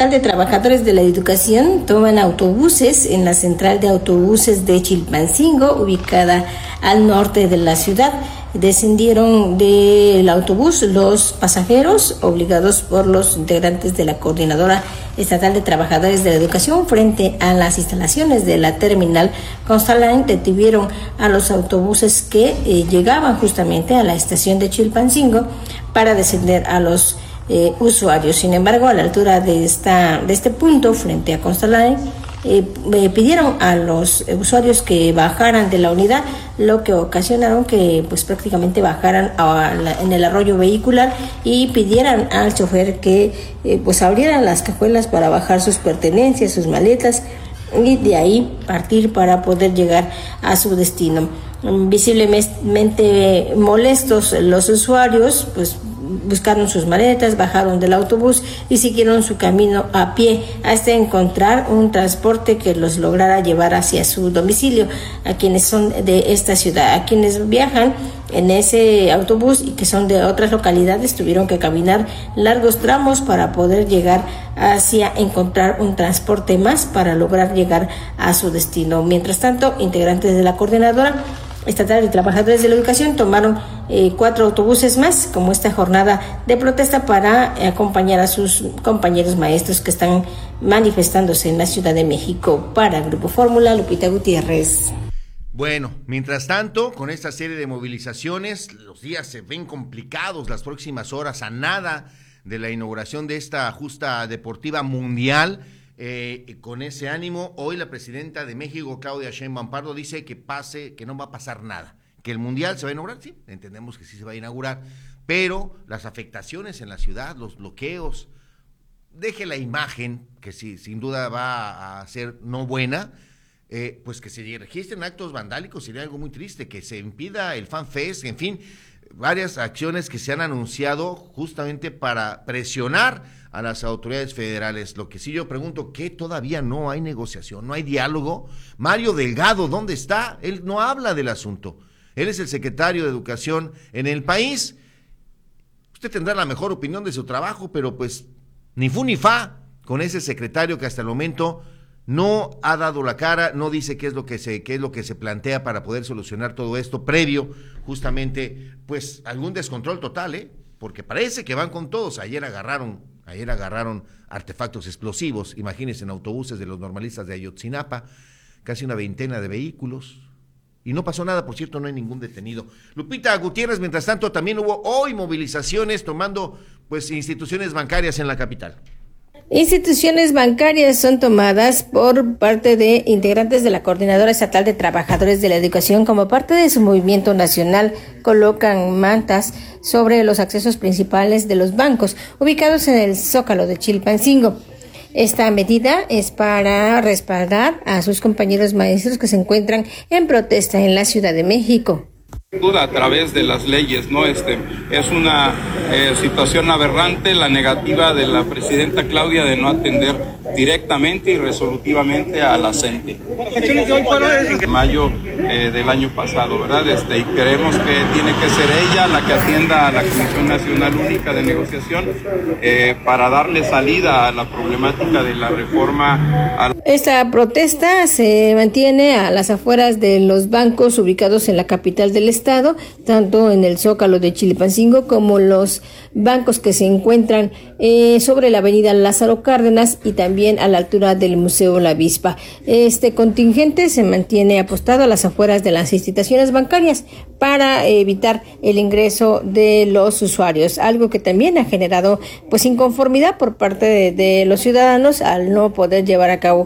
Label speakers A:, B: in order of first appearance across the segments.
A: Estatal de Trabajadores de la Educación toman autobuses en la central de autobuses de Chilpancingo, ubicada al norte de la ciudad. Descendieron del autobús los pasajeros obligados por los integrantes de la Coordinadora Estatal de Trabajadores de la Educación frente a las instalaciones de la terminal Constaline. Detuvieron a los autobuses que llegaban justamente a la estación de Chilpancingo para descender a los usuarios. Sin embargo, a la altura de este punto, frente a Constaline, pidieron a los usuarios que bajaran de la unidad, lo que ocasionaron que pues prácticamente bajaran en el arroyo vehicular y pidieran al chofer que pues abrieran las cajuelas para bajar sus pertenencias, sus maletas, y de ahí partir para poder llegar a su destino. Visiblemente molestos los usuarios, pues buscaron sus maletas, bajaron del autobús y siguieron su camino a pie hasta encontrar un transporte que los lograra llevar hacia su domicilio. A quienes son de esta ciudad, a quienes viajan en ese autobús y que son de otras localidades, tuvieron que caminar largos tramos para poder llegar hacia encontrar un transporte más para lograr llegar a su destino. Mientras tanto, integrantes de la Coordinadora Estatal de Trabajadores de la Educación tomaron 4 autobuses más, como esta jornada de protesta, para acompañar a sus compañeros maestros que están manifestándose en la Ciudad de México. Para Grupo Fórmula, Lupita Gutiérrez.
B: Bueno, mientras tanto, con esta serie de movilizaciones, los días se ven complicados, las próximas horas, a nada de la inauguración de esta justa deportiva mundial. Con ese ánimo, hoy la presidenta de México, Claudia Sheinbaum Pardo, dice que no va a pasar nada, que el mundial se va a inaugurar. Sí, entendemos que sí se va a inaugurar, pero las afectaciones en la ciudad, los bloqueos, deje la imagen, que sí, sin duda va a ser no buena, pues que se registren actos vandálicos sería algo muy triste, que se impida el Fan Fest, en fin, varias acciones que se han anunciado justamente para presionar a las autoridades federales. Lo que sí yo pregunto, ¿qué todavía no hay negociación, no hay diálogo? Mario Delgado, ¿dónde está? Él no habla del asunto. Él es el secretario de Educación en el país. Usted tendrá la mejor opinión de su trabajo, pero pues ni fu ni fa con ese secretario que hasta el momento no ha dado la cara, no dice qué es lo que se plantea para poder solucionar todo esto, previo justamente pues algún descontrol total, porque parece que van con todos. Ayer agarraron artefactos explosivos, imagínense, en autobuses de los normalistas de Ayotzinapa, casi una veintena de vehículos, y no pasó nada. Por cierto, no hay ningún detenido. Lupita Gutiérrez, mientras tanto, también hubo hoy movilizaciones tomando pues instituciones bancarias en la capital.
A: Instituciones bancarias son tomadas por parte de integrantes de la Coordinadora Estatal de Trabajadores de la Educación. Como parte de su movimiento nacional, colocan mantas sobre los accesos principales de los bancos ubicados en el Zócalo de Chilpancingo. Esta medida es para respaldar a sus compañeros maestros que se encuentran en protesta en la Ciudad de México.
C: A través de las leyes, ¿no? Es una situación aberrante la negativa de la presidenta Claudia de no atender directamente y resolutivamente a la CENTE. En mayo del año pasado, ¿verdad? Y creemos que tiene que ser ella la que atienda a la Comisión Nacional Única de Negociación para darle salida a la problemática de la reforma.
A: Esta protesta se mantiene a las afueras de los bancos ubicados en la capital del estado, tanto en el Zócalo de Chilpancingo como los bancos que se encuentran sobre la avenida Lázaro Cárdenas y también a la altura del Museo La Avispa. Este contingente se mantiene apostado a las afueras de las instituciones bancarias para evitar el ingreso de los usuarios, algo que también ha generado pues inconformidad por parte de los ciudadanos al no poder llevar a cabo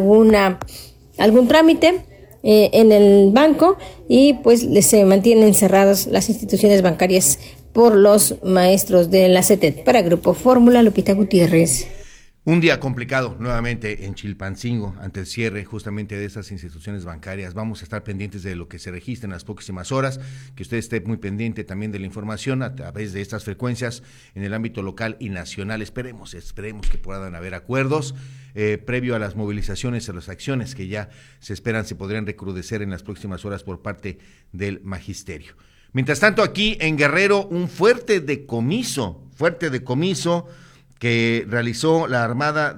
A: algún trámite en el banco, y pues se mantienen cerradas las instituciones bancarias por los maestros de la CETED. Para Grupo Fórmula, Lupita Gutiérrez.
B: Un día complicado nuevamente en Chilpancingo ante el cierre justamente de esas instituciones bancarias. Vamos a estar pendientes de lo que se registre en las próximas horas, que usted esté muy pendiente también de la información a través de estas frecuencias en el ámbito local y nacional. Esperemos que puedan haber acuerdos previo a las movilizaciones, a las acciones que ya se esperan se podrían recrudecer en las próximas horas por parte del magisterio. Mientras tanto, aquí en Guerrero, un fuerte decomiso que realizó la Armada